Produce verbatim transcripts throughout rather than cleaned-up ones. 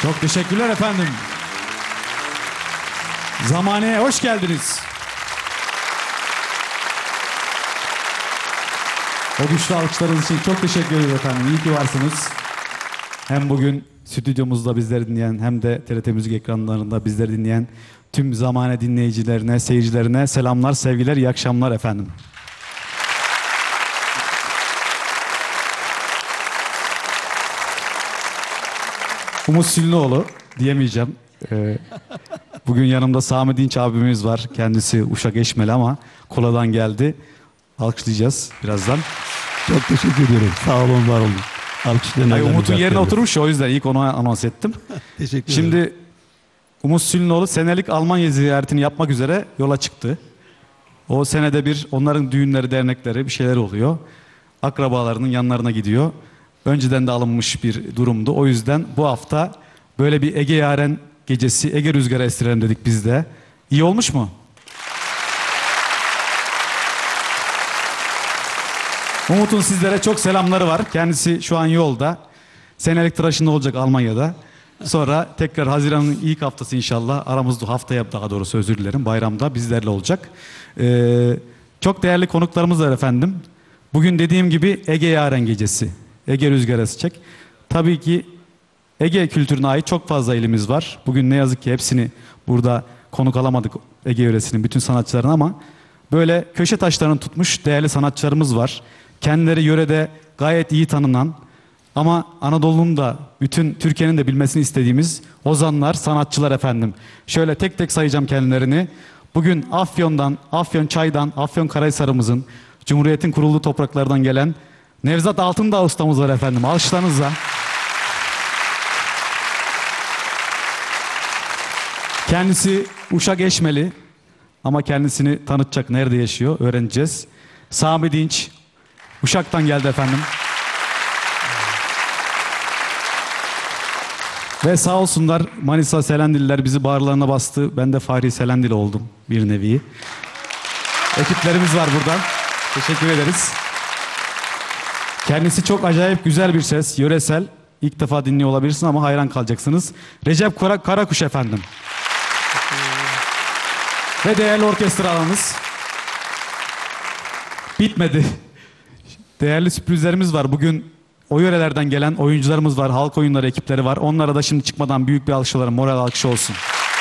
Çok teşekkürler efendim. Zamaneye hoş geldiniz. O güçlü alkışlarınız için çok teşekkür ederim efendim. İyi ki varsınız. Hem bugün stüdyomuzda bizleri dinleyen hem de T R T Müzik ekranlarında bizleri dinleyen tüm Zamane dinleyicilerine, seyircilerine selamlar, sevgiler, iyi akşamlar efendim. Umut Sülünoğlu diyemeyeceğim. Ee, bugün yanımda Sami Dinç abimiz var. Kendisi Uşak Eşmeli ama Kola'dan geldi. Alkışlayacağız birazdan. Çok teşekkür ediyorum. Sağ olun, var olun. Ay, Umut'un yerine oturmuş, o yüzden ilk onu anons ettim. Teşekkür Şimdi ederim. Umut Sülünoğlu senelik Almanya ziyaretini yapmak üzere yola çıktı. O senede bir onların düğünleri, dernekleri bir şeyler oluyor. Akrabalarının yanlarına gidiyor. Önceden de alınmış bir durumdu. O yüzden bu hafta böyle bir Ege Yaren gecesi, Ege Rüzgarı estirelim dedik biz de. İyi olmuş mu? Umut'un sizlere çok selamları var. Kendisi şu an yolda. Senelik tıraşında olacak Almanya'da. Sonra tekrar Haziran'ın ilk haftası inşallah aramızda, haftaya daha doğrusu özür dilerim, bayramda bizlerle olacak. Ee, çok değerli konuklarımız var efendim. Bugün dediğim gibi Ege Yaren gecesi. Ege Rüzgarı esecek. Tabii ki Ege kültürüne ait çok fazla ilimiz var. Bugün ne yazık ki hepsini burada konuk alamadık, Ege yöresinin bütün sanatçılarını, ama böyle köşe taşlarını tutmuş değerli sanatçılarımız var. Kendileri yörede gayet iyi tanınan ama Anadolu'nun da bütün Türkiye'nin de bilmesini istediğimiz ozanlar, sanatçılar efendim. Şöyle tek tek sayacağım kendilerini. Bugün Afyon'dan, Afyonçay'dan, Afyonkarahisar'ımızın, Cumhuriyet'in kurulduğu topraklardan gelen Nevzat Altındağ ustamız var efendim. Alkışlarınızla. Kendisi Uşak Eşmeli ama kendisini tanıtacak, nerede yaşıyor öğreneceğiz. Sami Dinç Uşak'tan geldi efendim. Ve sağ olsunlar Manisa Selendililer bizi bağırlarına bastı. Ben de Fahri Selendili oldum bir nevi. Ekiplerimiz var burada. Teşekkür ederiz. Kendisi çok acayip güzel bir ses, yöresel. İlk defa dinliyor olabilirsin ama hayran kalacaksınız. Recep Kara Karakuş efendim. Ve değerli orkestralarımız. Bitmedi. Değerli sürprizlerimiz var. Bugün o yörelerden gelen oyuncularımız var, halk oyunları ekipleri var. Onlara da şimdi çıkmadan büyük bir alkışlarım, moral alkışı olsun.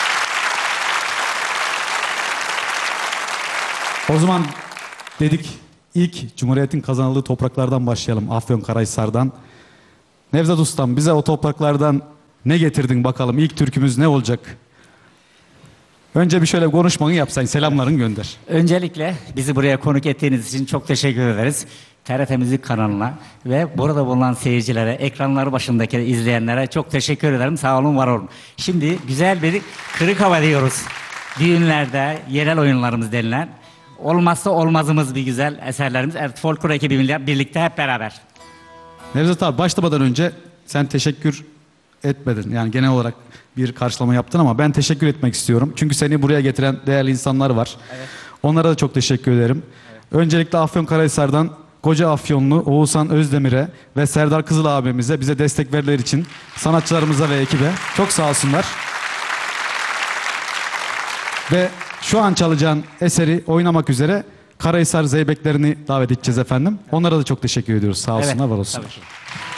O zaman dedik ilk Cumhuriyet'in kazanıldığı topraklardan başlayalım, Afyonkarahisar'dan. Nevzat Ustam, bize o topraklardan ne getirdin bakalım, ilk türkümüz ne olacak? Önce bir şöyle konuşmanı yapsan, selamlarını gönder. Öncelikle bizi buraya konuk ettiğiniz için çok teşekkür ederiz. T R T Müzik kanalına ve burada bulunan seyircilere, ekranları başındaki izleyenlere çok teşekkür ederim. Sağ olun, var olun. Şimdi güzel bir kırık hava diyoruz. Düğünlerde yerel oyunlarımız denilen olmazsa olmazımız bir güzel eserlerimiz. Evet, folklor ekibiyle birlikte hep beraber. Nevzat abi, başlamadan önce sen teşekkür etmedin. Yani genel olarak bir karşılama yaptın ama ben teşekkür etmek istiyorum. Çünkü seni buraya getiren değerli insanlar var. Evet. Onlara da çok teşekkür ederim. Evet. Öncelikle Afyonkarahisar'dan Koca Afyonlu Oğuzhan Özdemir'e ve Serdar Kızıl abimize bize destek verdiler için sanatçılarımıza ve ekibe çok sağ olsunlar. Ve şu an çalacağın eseri oynamak üzere Karahisar Zeybeklerini davet edeceğiz efendim. Onlara da çok teşekkür ediyoruz. Sağ olsunlar, evet, var olsunlar.